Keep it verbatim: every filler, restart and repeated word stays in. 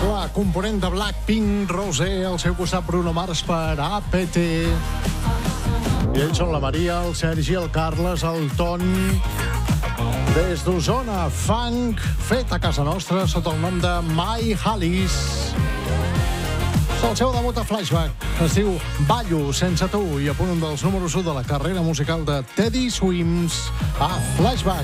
La component de Blackpink, Rosé, al seu costat Bruno Mars per A P T. I ells són la Maria, el Sergi, el Carles, el Ton. Des d'Osona, funk fet a casa nostra sota el nom de My Hallis. El seu debut a Flashback es diu Ballo sense tu i a punt un dels números u de la carrera musical de Teddy Swims a Flashback.